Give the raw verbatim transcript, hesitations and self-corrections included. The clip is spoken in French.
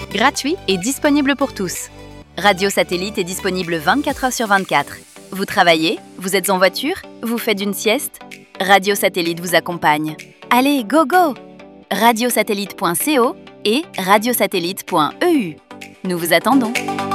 gratuit et disponible pour tous. Radio Satellite est disponible vingt-quatre heures sur vingt-quatre. Vous travaillez? Vous êtes en voiture? Vous faites une sieste? Radio Satellite vous accompagne. Allez, go go! radiosatellite point co et radiosatellite point e u. Nous vous attendons.